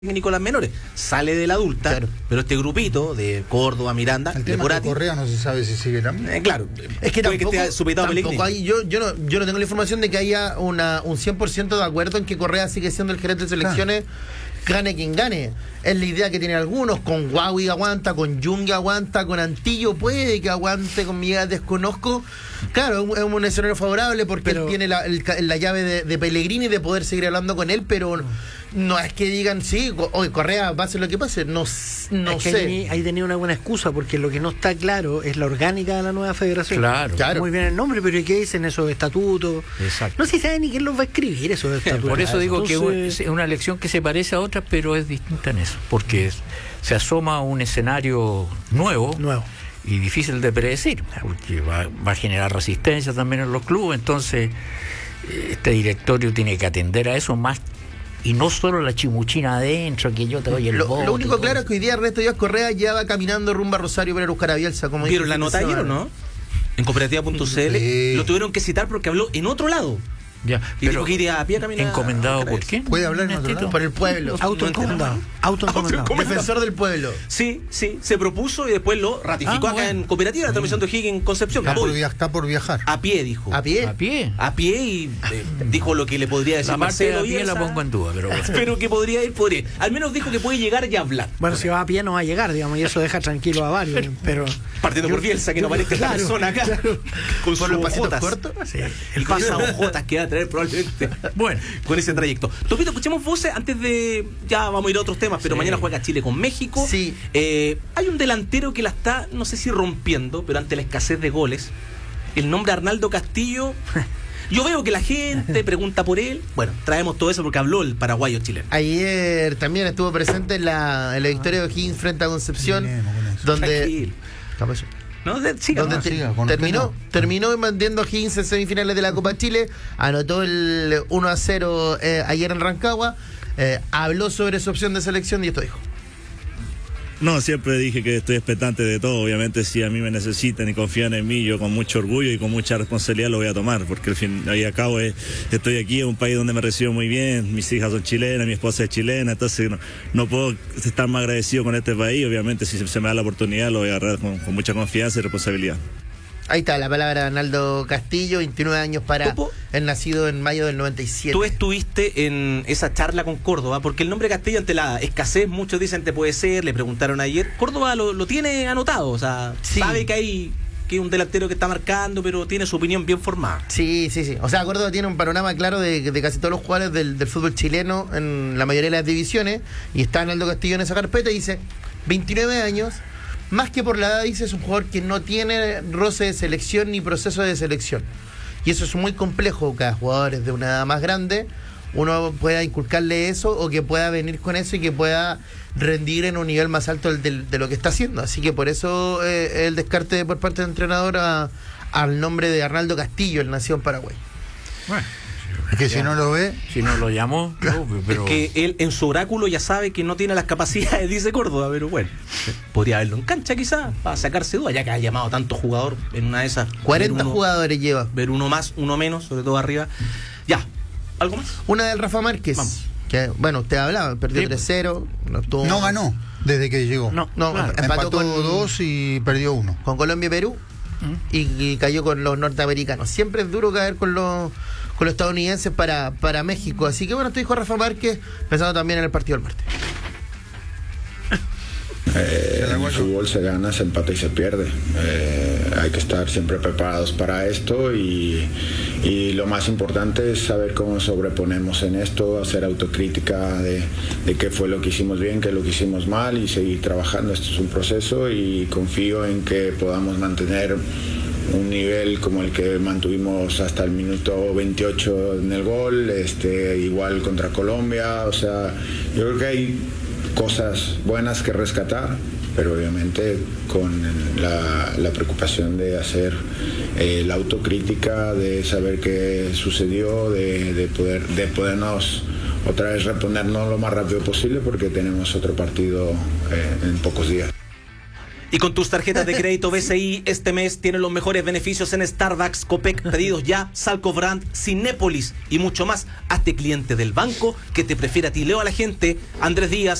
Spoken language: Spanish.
Nicolás Menores, sale de la adulta, claro. Pero este grupito de Córdoba, Miranda, el tema de Correa no se sabe si sigue también. Claro, es que tampoco hay, yo no tengo la información de que haya un 100% de acuerdo en que Correa sigue siendo el gerente de selecciones, gane quien gane. Es la idea que tienen algunos, con Huawei aguanta, con Jung aguanta, con Antillo puede que aguante, con Miguel desconozco. Claro, es un escenario favorable porque él tiene la llave de Pellegrini de poder seguir hablando con él, pero no es que digan, sí, hoy Correa pase lo que pase, no sé. Ahí tenía una buena excusa, porque lo que no está claro es la orgánica de la nueva federación. Claro. Muy bien el nombre, pero ¿qué dicen esos estatutos? Exacto. No se sabe ni quién los va a escribir esos estatutos. Por eso digo que es una elección que se parece a otras, pero es distinta en eso, porque se asoma un escenario nuevo. Y difícil de predecir, porque va a generar resistencia también en los clubes. Entonces este directorio tiene que atender a eso más, y no solo la chimuchina adentro, que yo te doy el voto. Lo único claro es que hoy día Ernesto Díaz Correa ya va caminando rumbo a Rosario para buscar a Bielsa. Como ¿vieron la nota ayer o no? En cooperativa.cl lo tuvieron que citar porque habló en otro lado. Ya, y pero que iría a pie a caminar. ¿Encomendado por quién? ¿Puede hablar en otro lado? Por el pueblo. Autoencomendado. Defensor del pueblo. Sí, se propuso y después lo ratificó acá en Cooperativa, la transmisión de O'Higgins Concepción. Está por viajar. A pie, dijo. ¿A pie? A pie y dijo lo que le podría decir. La Marcelo a pie la pongo en duda, pero bueno. Pero que podría ir. Al menos dijo que puede llegar y hablar. Bueno, si va a pie no va a llegar, digamos, y eso deja tranquilo a varios. Pero partiendo por Bielsa, que no parezca esta persona acá. Con sus los pasitos cortos. Sí. El paso a ojotas que va a traer probablemente. Bueno, con ese trayecto. Topito, escuchemos voces antes de. Ya vamos a ir a otros temas, pero mañana juega Chile con México. Sí. Hay un delantero que la está, no sé si rompiendo, pero ante la escasez de goles. El nombre Arnaldo Castillo. Yo veo que la gente pregunta por él. Bueno, traemos todo eso porque habló el paraguayo chileno. Ayer también estuvo presente en la victoria de O'Higgins frente a Concepción, donde. ¿No? Terminó manteniendo a Higgins en semifinales de la Copa Chile, anotó el 1-0 ayer en Rancagua, habló sobre su opción de selección y esto dijo. No, siempre dije que estoy expectante de todo. Obviamente, si a mí me necesitan y confían en mí, yo con mucho orgullo y con mucha responsabilidad lo voy a tomar, porque al fin y al cabo estoy aquí en un país donde me recibo muy bien, mis hijas son chilenas, mi esposa es chilena, entonces no puedo estar más agradecido con este país. Obviamente, si se me da la oportunidad, lo voy a agarrar con mucha confianza y responsabilidad. Ahí está la palabra de Arnaldo Castillo, 29 años para el nacido en mayo del 97. Tú estuviste en esa charla con Córdoba, porque el nombre Castillo, ante la escasez, muchos dicen te puede ser, le preguntaron ayer. Córdoba lo tiene anotado, o sea, sabe que hay un delantero que está marcando, pero tiene su opinión bien formada. Sí. O sea, Córdoba tiene un panorama claro de casi todos los jugadores del fútbol chileno en la mayoría de las divisiones, y está Arnaldo Castillo en esa carpeta y dice, 29 años... Más que por la edad, dice, es un jugador que no tiene roce de selección ni proceso de selección. Y eso es muy complejo. Cada jugador es de una edad más grande, uno pueda inculcarle eso o que pueda venir con eso y que pueda rendir en un nivel más alto de lo que está haciendo. Así que por eso el descarte por parte del entrenador al nombre de Arnaldo Castillo, el nacido en Paraguay. Bueno. Es que si no lo ve, si no lo llamó, pero... Es que él en su oráculo ya sabe que no tiene las capacidades, dice Córdoba, pero bueno, podría verlo en cancha quizás para sacarse duda, ya que ha llamado tanto jugador en una de esas. 40 jugadores lleva. Ver uno más, uno menos, sobre todo arriba. Ya, ¿algo más? Una del Rafa Márquez. Vamos. Que, bueno, usted hablaba, perdió 3-0. No ganó desde que llegó. No, empató 2 y perdió 1. Con Colombia y Perú. Y cayó con los norteamericanos. Siempre es duro caer con los estadounidenses para México. Así que bueno, esto dijo Rafa Márquez, pensando también en el partido del martes. En el fútbol se gana, se empata y se pierde. Hay que estar siempre preparados para esto y lo más importante es saber cómo sobreponemos en esto, hacer autocrítica de qué fue lo que hicimos bien, qué lo que hicimos mal y seguir trabajando. Esto es un proceso y confío en que podamos mantener un nivel como el que mantuvimos hasta el minuto 28 en el gol, igual contra Colombia. O sea, yo creo que hay cosas buenas que rescatar, pero obviamente con la preocupación de hacer la autocrítica, de saber qué sucedió, de podernos otra vez reponernos lo más rápido posible porque tenemos otro partido en pocos días. Y con tus tarjetas de crédito BCI este mes tienes los mejores beneficios en Starbucks, Copec, Pedidos Ya, Salco Brand, Cinépolis y mucho más. Hazte cliente del banco que te prefiere a ti. Leo a la gente, Andrés Díaz,